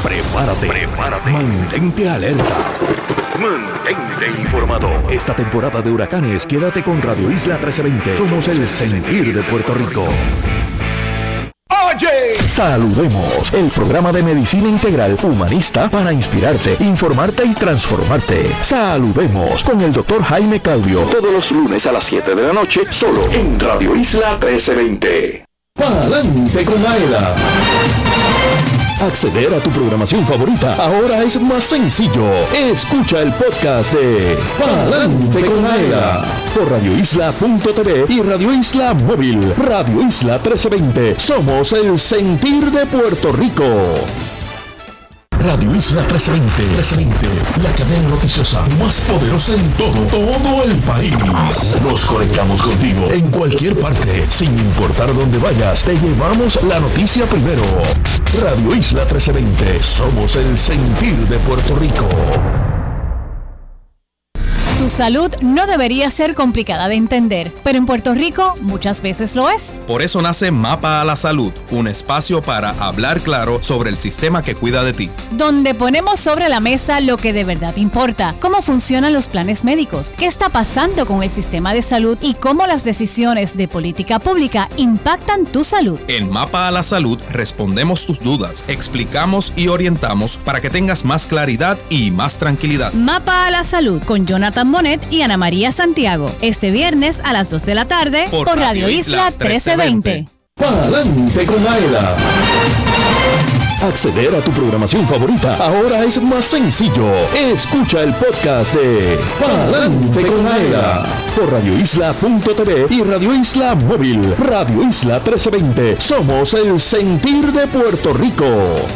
Prepárate. Mantente alerta. Mantente informado. Esta temporada de huracanes, quédate con Radio Isla 1320. Somos el sentir de Puerto Rico. Oye, saludemos, el programa de medicina integral humanista para inspirarte, informarte y transformarte. Saludemos con el Dr. Jaime Claudio, todos los lunes a las 7 de la noche, solo en Radio Isla 1320. Pa'lante con Aela. Acceder a tu programación favorita ahora es más sencillo. Escucha el podcast de Pa'lante con Aela por radioisla.tv y Radio Isla Móvil. Radio Isla 1320. Somos el sentir de Puerto Rico. Radio Isla 1320, la cadena noticiosa más poderosa en todo el país. Nos conectamos contigo en cualquier parte, sin importar dónde vayas. Te llevamos la noticia primero. Radio Isla 1320, somos el sentir de Puerto Rico. Tu salud no debería ser complicada de entender, pero en Puerto Rico muchas veces lo es. Por eso nace Mapa a la Salud, un espacio para hablar claro sobre el sistema que cuida de ti. Donde ponemos sobre la mesa lo que de verdad importa, cómo funcionan los planes médicos, qué está pasando con el sistema de salud y cómo las decisiones de política pública impactan tu salud. En Mapa a la Salud respondemos tus dudas, explicamos y orientamos para que tengas más claridad y más tranquilidad. Mapa a la Salud con Jonathan Monet y Ana María Santiago. Este viernes a las 2 de la tarde por Radio Isla 1320. Pa'lante con Aela. Acceder a tu programación favorita ahora es más sencillo. Escucha el podcast de Pa'lante con Aela por radioisla.tv y Radio Isla Móvil. Radio Isla 1320. Somos el sentir de Puerto Rico.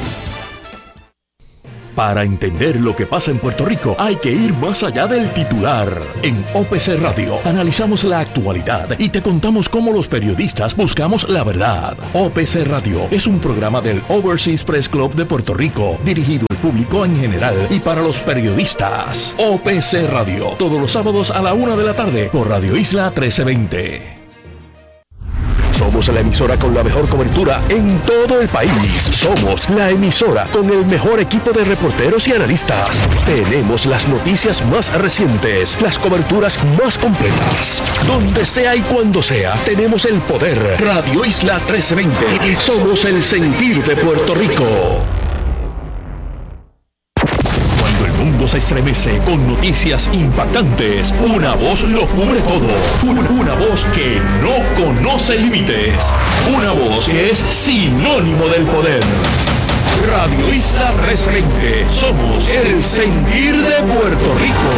Para entender lo que pasa en Puerto Rico, hay que ir más allá del titular. En OPC Radio analizamos la actualidad y te contamos cómo los periodistas buscamos la verdad. OPC Radio es un programa del Overseas Press Club de Puerto Rico, dirigido al público en general y para los periodistas. OPC Radio, todos los sábados a la 1 de la tarde por Radio Isla 1320. Somos la emisora con la mejor cobertura en todo el país. Somos la emisora con el mejor equipo de reporteros y analistas. Tenemos las noticias más recientes, las coberturas más completas. Donde sea y cuando sea, tenemos el poder. Radio Isla 1320. Somos el sentir de Puerto Rico. El mundo se estremece con noticias impactantes. Una voz lo cubre todo. Una voz que no conoce límites. Una voz que es sinónimo del poder. Radio Isla 1320. Somos el sentir de Puerto Rico.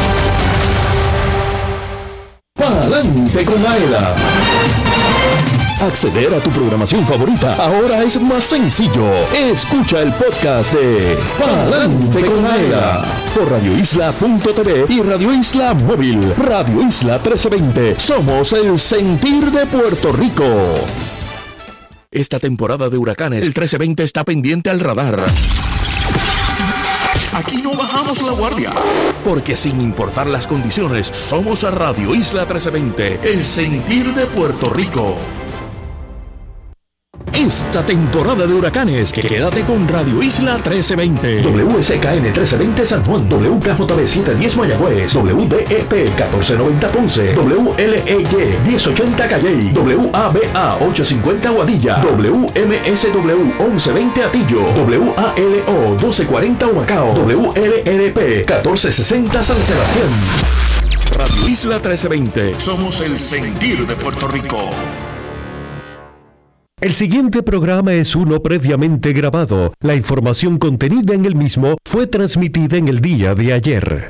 Pa'lante con Aela. Acceder a tu programación favorita ahora es más sencillo. Escucha el podcast de Pa'lante con Aela por radioisla.tv y Radio Isla Móvil. Radio Isla 1320. Somos el sentir de Puerto Rico. Esta temporada de huracanes, el 1320 está pendiente al radar. Aquí no bajamos la guardia. Porque sin importar las condiciones, somos a Radio Isla 1320, el sentir de Puerto Rico. Esta temporada de huracanes, quédate con Radio Isla 1320. WSKN 1320 San Juan, WKJB 710 Mayagüez, WDEP 1490 Ponce, WLEY 1080 Calley, WABA 850 Aguadilla, WMSW 1120 Atillo, WALO 1240 Humacao, WLRP 1460 San Sebastián. Radio Isla 1320. Somos el sentir de Puerto Rico. El siguiente programa es uno previamente grabado. La información contenida en el mismo fue transmitida en el día de ayer.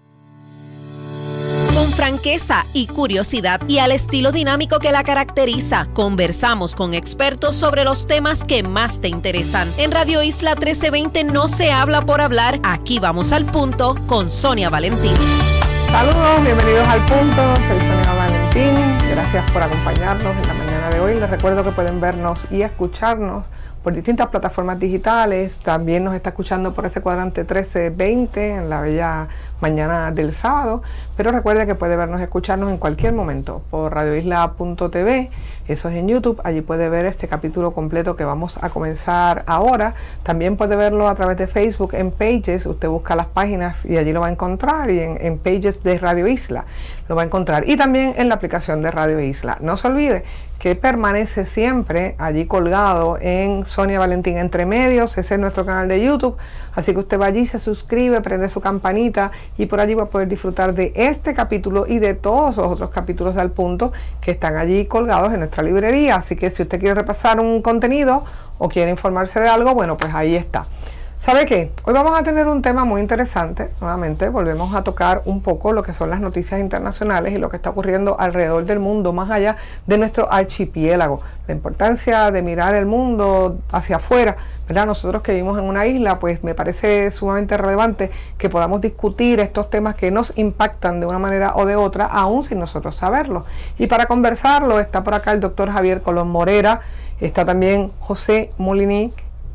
Con franqueza y curiosidad y al estilo dinámico que la caracteriza, conversamos con expertos sobre los temas que más te interesan. En Radio Isla 1320 no se habla por hablar, aquí vamos al punto con Sonia Valentín. Saludos, bienvenidos al punto, soy Sonia Valentín, gracias por acompañarnos en la mañana de hoy. Les recuerdo que pueden vernos y escucharnos por distintas plataformas digitales, también nos está escuchando por ese cuadrante 1320 en la bella mañana del sábado, pero recuerde que puede vernos y escucharnos en cualquier momento por radioisla.tv, eso es en YouTube, allí puede ver este capítulo completo que vamos a comenzar ahora. También puede verlo a través de Facebook en Pages, usted busca las páginas y allí lo va a encontrar, y en Pages de Radio Isla lo va a encontrar, y también en la aplicación de Radio Isla. No se olvide que permanece siempre allí colgado en Sonia Valentín Entre Medios, ese es nuestro canal de YouTube, así que usted va allí, se suscribe, prende su campanita y por allí va a poder disfrutar de este capítulo y de todos los otros capítulos de Al Punto que están allí colgados en nuestra librería. Así que si usted quiere repasar un contenido o quiere informarse de algo, bueno, pues ahí está. ¿Sabe qué? Hoy vamos a tener un tema muy interesante. Nuevamente volvemos a tocar un poco lo que son las noticias internacionales y lo que está ocurriendo alrededor del mundo, más allá de nuestro archipiélago. La importancia de mirar el mundo hacia afuera, ¿verdad? Nosotros que vivimos en una isla, pues me parece sumamente relevante que podamos discutir estos temas que nos impactan de una manera o de otra, aún sin nosotros saberlo. Y para conversarlo está por acá el doctor Javier Colón Morera, está también José Molinelli,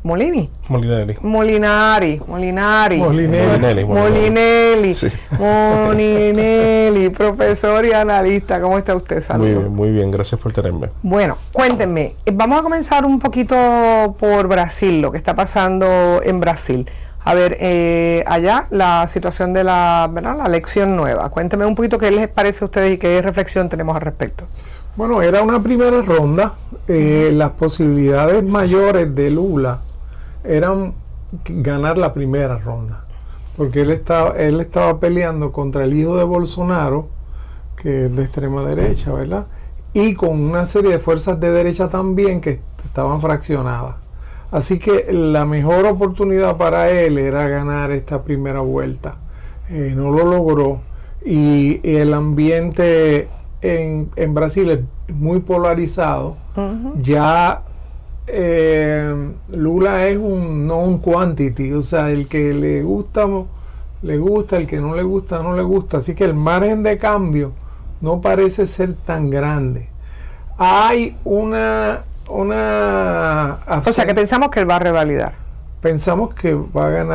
profesor y analista. ¿Cómo está usted? Saludos. Muy bien, gracias por tenerme. Bueno, cuéntenme, vamos a comenzar un poquito por Brasil, lo que está pasando en Brasil. A ver, allá la situación de la elección nueva. Cuéntenme un poquito qué les parece a ustedes y qué reflexión tenemos al respecto. Bueno, era una primera ronda. Las posibilidades mayores de Lula eran ganar la primera ronda, porque él estaba peleando contra el hijo de Bolsonaro, que es de extrema derecha, ¿verdad? Y con una serie de fuerzas de derecha también que estaban fraccionadas. Así que la mejor oportunidad para él era ganar esta primera vuelta. No lo logró, y el ambiente en Brasil es muy polarizado. Ya Lula es no un quantity, o sea, el que le gusta, el que no le gusta, no le gusta. Así que el margen de cambio no parece ser tan grande. Hay o sea, que pensamos que él va a revalidar. Pensamos que va a ganar